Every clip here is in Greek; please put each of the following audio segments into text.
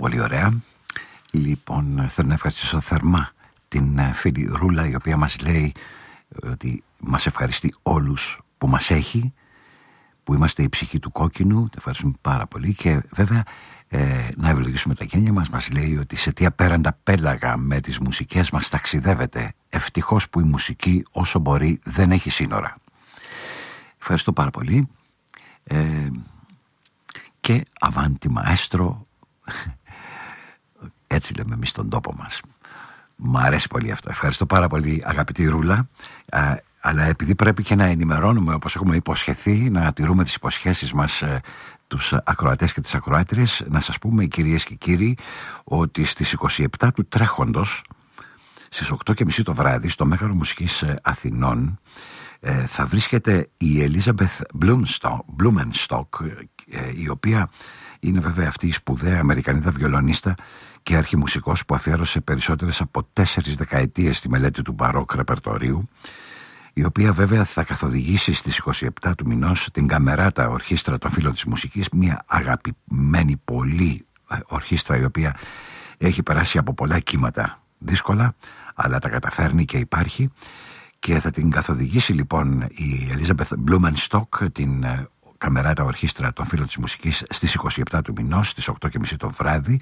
Πολύ ωραία. Λοιπόν, θέλω να ευχαριστήσω θερμά την φίλη Ρούλα, η οποία μας λέει ότι μας ευχαριστεί όλους που μας έχει, που είμαστε η ψυχή του κόκκινου. Te ευχαριστούμε πάρα πολύ. Και βέβαια να ευλογήσουμε τα γένια μας. Μας λέει ότι σε τι απέραντα πέλαγα με τις μουσικές μας ταξιδεύεται. Ευτυχώς που η μουσική όσο μπορεί δεν έχει σύνορα. Ευχαριστώ πάρα πολύ. Και αβάντι μαέστρο. Έτσι λέμε εμείς στον τόπο μας. Μ' αρέσει πολύ αυτό. Ευχαριστώ πάρα πολύ, αγαπητή Ρούλα. Αλλά επειδή πρέπει και να ενημερώνουμε, όπως έχουμε υποσχεθεί, να τηρούμε τις υποσχέσεις μας, τους ακροατές και τις ακροάτριες, να σας πούμε, κυρίες και κύριοι, ότι στις 27 του τρέχοντος, στις 8:30 το βράδυ, στο Μέγαρο Μουσικής Αθηνών, θα βρίσκεται η Ελίζαμπεθ Μπλούμενστοκ, η οποία είναι βέβαια αυτή η σπουδαία Αμερικανίδα βιολονίστα και αρχιμουσικός που αφιέρωσε περισσότερες από 4 δεκαετίες στη μελέτη του μπαρόκ ρεπερτορίου, η οποία βέβαια θα καθοδηγήσει στις 27 του μηνός την Καμεράτα Ορχήστρα των Φίλων της Μουσικής, μια αγαπημένη πολύ ορχήστρα, η οποία έχει περάσει από πολλά κύματα δύσκολα, αλλά τα καταφέρνει και υπάρχει. Και θα την καθοδηγήσει λοιπόν η Ελίζαμπεθ Μπλούμενστοκ, την Καμεράτα Ορχήστρα των Φίλων της Μουσικής, στις 27 του μηνός, στις 8:30 το βράδυ,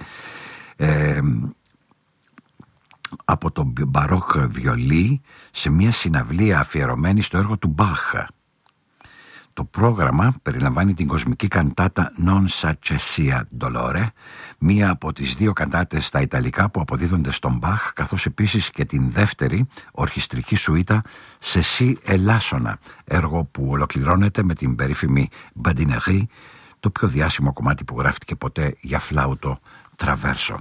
από το μπαρόκ βιολί, σε μια συναυλία αφιερωμένη στο έργο του Μπαχ. Το πρόγραμμα περιλαμβάνει την κοσμική καντάτα Non Saccesia Dolore, μία από τις 2 καντάτες στα Ιταλικά που αποδίδονται στον Μπαχ, καθώς επίσης και την δεύτερη ορχιστρική σουίτα σε σι ελάσσονα, έργο που ολοκληρώνεται με την περίφημη Μπαντινερή, το πιο διάσημο κομμάτι που γράφτηκε ποτέ για φλάουτο τραβέρσο.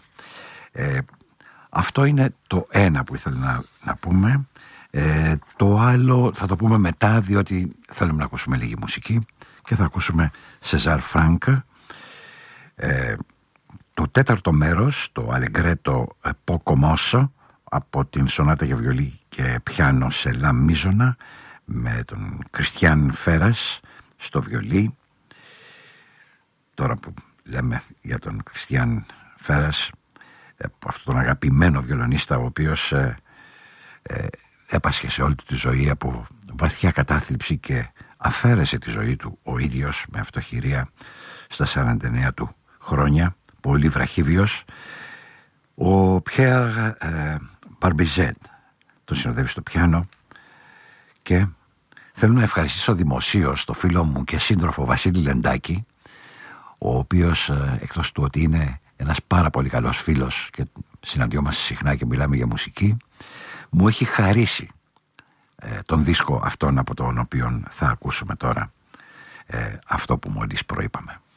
Αυτό είναι το ένα που ήθελα να πούμε. Το άλλο θα το πούμε μετά, διότι θέλουμε να ακούσουμε λίγη μουσική και θα ακούσουμε Σεζάρ Φράνκ, το 4ο μέρος, το Αλεγκρέτο Πόκο Μόσο, από την σονάτα για βιολί και πιάνο σε λα μίζωνα, με τον Κριστιαν Φέρας στο βιολί. Τώρα που λέμε για τον Κριστιαν Φέρας, αυτόν τον αγαπημένο βιολονίστα, ο οποίος έπασχε σε όλη του τη ζωή από βαθιά κατάθλιψη και αφαίρεσε τη ζωή του ο ίδιος με αυτοχειρία στα 49 του χρόνια, πολύ βραχύβιος. Ο Πιέρ Μπαρμπιζέτ τον συνοδεύει στο πιάνο και θέλω να ευχαριστήσω δημοσίως το φίλο μου και σύντροφο Βασίλη Λεντάκη, ο οποίος εκτός του ότι είναι ένας πάρα πολύ καλός φίλος και συναντιόμαστε συχνά και μιλάμε για μουσική, μου έχει χαρίσει τον δίσκο αυτόν από τον οποίο θα ακούσουμε τώρα αυτό που μόλις προείπαμε.